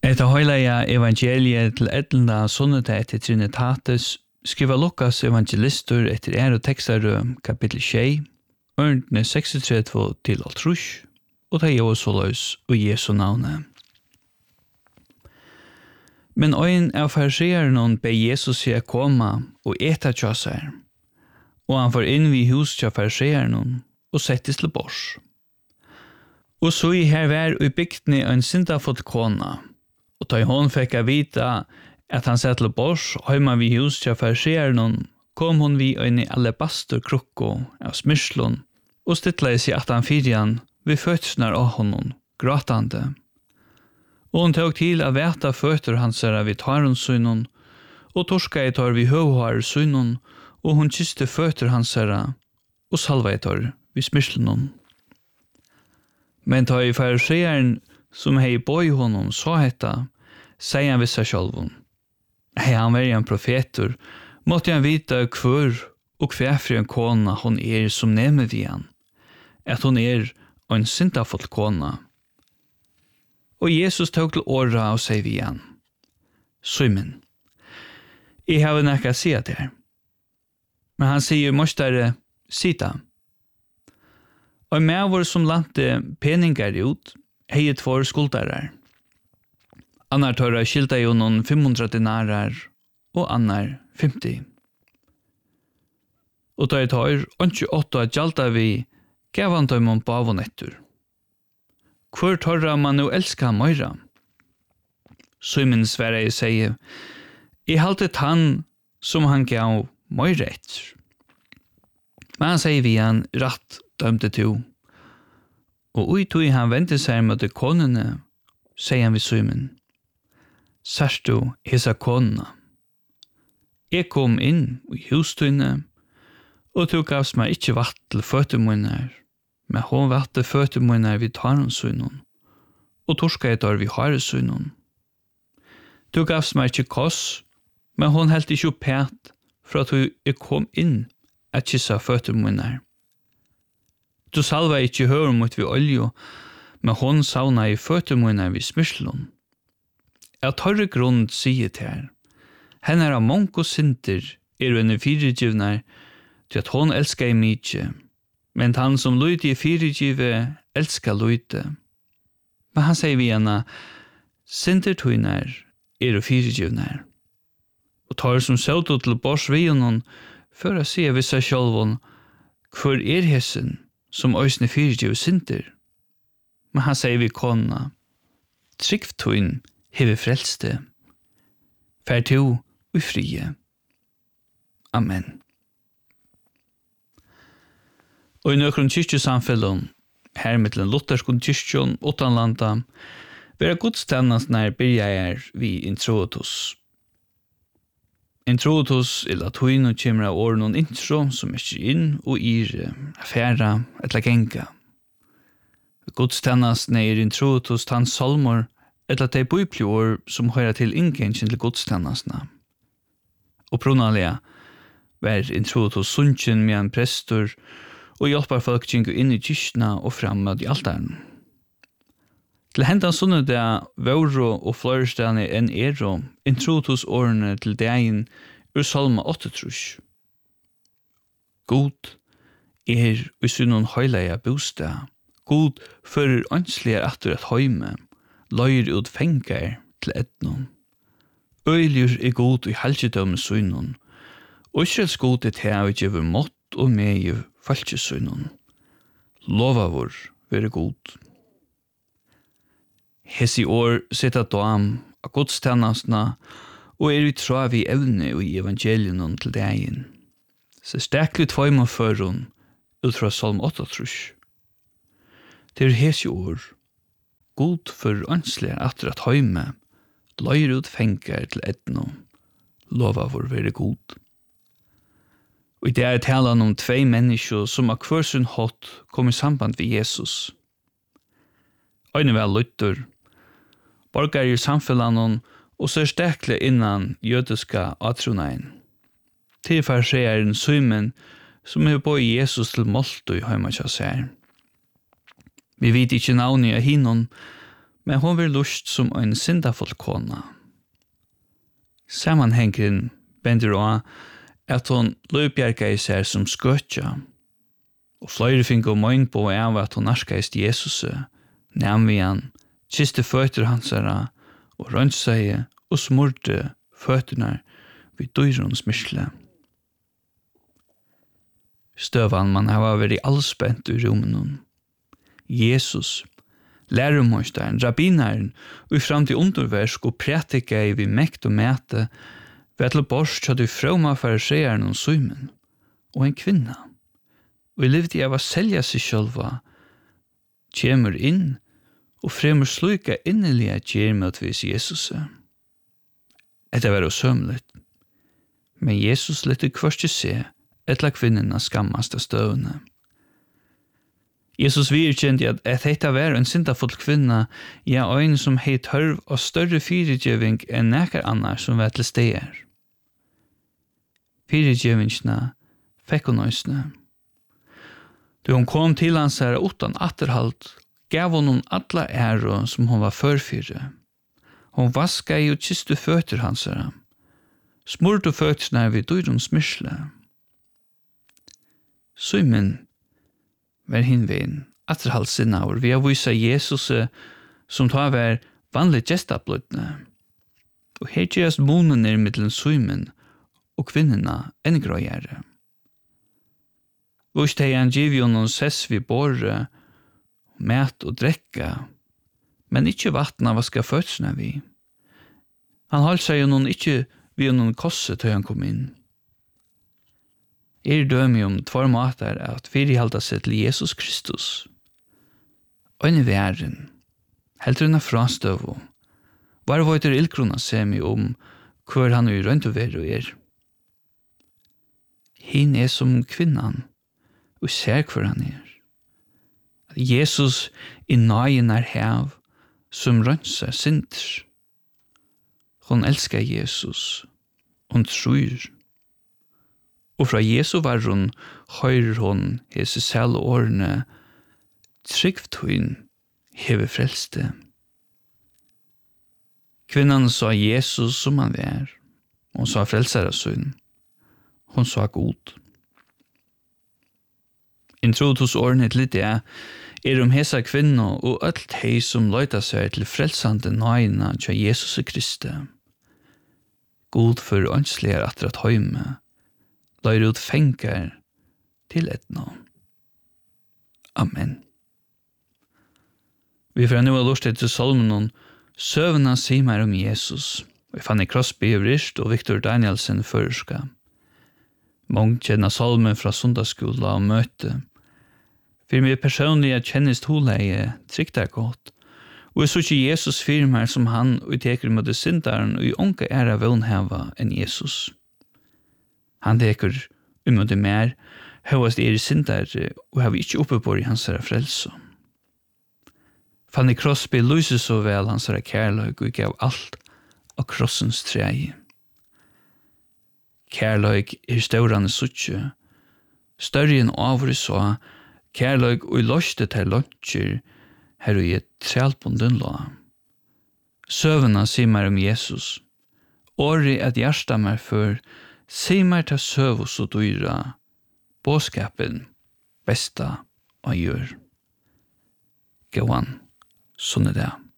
Eta høyleia evangeliet til edlenda sunnedag etter Trinitatis skriva Lukas evangelistur etter og tekstar kapittel 6, ørndene 36 til 30, og det er så løs og Jesu navne. Men øyn av fariseeren be Jesus seg koma og eta tja seg, og han får inn vid hus tja fariseeren og settes til bors. Og så i her vær og bygdni en syndafot kona, og da hon fikk a vita at han sett til bors heima vid hus tja fariseeren, kom hon vid en alabaster krukko av smyrslun og stittla seg at han fyrjan vid fødsnar av honom, gråtande. Og hon tog til å veta føtter hans vid taronssynon, og torska i tar vid høvharsynon, og hon kiste føtter hans og salva i tar vid smyrslunon. Men ta i fariseeren som hei boi honom så hetta, sier han vissa sjálvun. Hei han var en profetur, måtte han vita kvør og kvæfri en kona hon som nemme vi han, at hon en syndafot kona. Og Jesus tog til åra og sier vi han, Simon, jeg har nekka å si at det. Men han sier mostare, sita. Og med som lante peningar ut, hei 2 skuldarar. Annar tørra skilta jo noen 500 dinarar, og annar 50. Og da jeg tar, ikke 8 at gjalda vi, gav han tøy mon bavon ettur. Hvor tørra man nu elska møyra? Simon sverre jeg sier, jeg haltet han som han gav møyra etter. Men han sier vi han ratt dømte to. Og ui tog han vente seg mot konene, sier han ved Simon, sørst du hesa konene. Jeg kom inn i hustøyne, og tog gavs meg ikke vatt til føtemunner, men hon vatte føtemunner vid taronssynon, og torska etter vid haresynon. Tog gavs meg ikke koss, men hon helt ikke oppet, for at jeg kom inn at kissa føtemunner. Du salva ikke høre mot vid olje, men hon sauna i føtemunner vid smyrslun. Jeg tar grunn sier til her, henne av monko sinter henne fyrirgivnar, til at hon elskar i mykje, men han som lyde i fyrirgive elskar lyde. Men han sier vi henne, sinter tøyner fyrirgivnar. Og tar som søvd til bors vi honom, for å se vissa sjálvun, hvor hessen som òsne fyrirgive sinter. Men han sier vi kona, trygg tøyn hever frelste, fær to og frie. Amen. Og i nøkron kyrkjesamfellon, her mittlen lutherskon kyrkjon utanlanda, vera godstennast nær byrjar vi introitus. Introitus i latuin og kjemra åren intro som inn og affæra etla genga. Godstennast nær introitus tann salmor etla de bøypliår som høyra til inngensjen til godstennastna. Og pronalia var introitus sunnkjen med en prestor og hjelper folk kjengu inn i kyrkna og frammad i altaren. Til hentan sunnet det våro og flørestane enn introitus årene til dagen ur salma 8. God i sunnon høyleia bostad. God fører ønslige atter et høyme, løyer ut fengar til etnon. Øyljur god i halvdømme sunnon, og Israels god til å gjøre mått og med i falskesønnen. Lova vår være god. Hesi år sitter dam av godstennastna og i tråd vi evne og i evangelien til dagen. Så steklig tvøyma førun ut fra Salm 8. Det hesi år god for ønslig atter at høyme løyer ut fengar til etno. Lova vår være god. Og i det talan om 2 mennesker som av hver sin hatt kom i samband med Jesus. Øyne vel lytter, borgar i samfellanen og ser stekle innan jødiska atronaen. Til fariseeren Simon som er på Jesus til Molto i høyma kja sær. Vi vet ikke navnet av hinnom, men hon vil lust som en syndafull kona. Sammanhengen bender av at hon løpjerka i seg som skøtja, og flere finner møgn på av at hon narskaist Jesus, nemlig han, kiste føtter hansara, og rønnsøye og smurte føtterne vid dyrons mysle. Støvan man har vært allspent i rommen. Jesus, lærermøysteren, rabbinaren, og fram til underversk og prætika i vi mekt og mæte, ved til borst hadde froma fariseeren og Simon, og en kvinna. Og i livet av å selja seg sjølva, kjemur inn, og fremur sluka innelige kjer motvis Jesus. Etta var sømlet, men Jesus lette kvørst til se, etla kvinnena skammast av støvne. Jesus virkjente at dette var en syndafull kvinna, ja, øyn som hei tørv og større fyrirgjøving enn nekar annar som var til steder. Fyrirgjøvingsna fekk hun øysne. Da hun kom til hans her utan atterhalt, gav hon alla æro som hon var førfyrre. Hon vaska i og kiste føtter hans her, smurte føtterne vid dyrons mysle. Simon var hinveien atterhaltsinnaur ved å vise Jesus som tar var vanlig gestablutne. Og her gjøres monen mittelen Simon og kvinnerne enn grøyere. Vurs teg han giv jo noen sess vi båre, mat og drekka, men ikkje vattna vaska fødsna vi. Han holdt seg jo noen ikkje vi noen kosse til han kom inn. Dømi om tvær matar at fyrirhalda seg til Jesus Kristus. Øyne væren, heldur enn af frastøvo, var vøyter ilkrona semi om hver han i rønt og veru Hin som kvinnan, og ser hver han At Jesus i nøyen hev, som rønser sinter. Hon elskar Jesus, hon tror. Og fra Jesu var hon, høyrer hon hese selv årene, trygt hun heve frelste. Kvinnan sa Jesus som han var, hon sa frelsere sønn, hon sa god. Introt hos årene til det hesa kvinna og alt hei som løyta seg til frelsande nøyna til Jesus Kristi. God for ønslige atrat høyme, løyre ut fengar til etnå. Amen. Vi får nu ha lust til salmen Søvna simar om Jesus, og Fanny Crosby Øvrist og Victor Danielsen føreska. Mångt kjenner salmen fra sundagsskola og møte. For meg personlig kjennes toleie trygt godt, og jeg så ikke Jesus firmer som han utteker mot syndaren og i unge æra vånheva enn Jesus. Han teker mot mer, høyast syndare og har ikke oppebor i hans frelse. Fanny Crosby lyser så vel hans kærløg og gav alt av krossens treie. Kærløg størrande suttje, større enn avri så, kærløg og løste til løncher, her og i et trælbunden la. Søvna simar om Jesus, åri at hjersta meg for, simar til søvus og dyra, båskapen besta og gjør. Gåan, sånn det.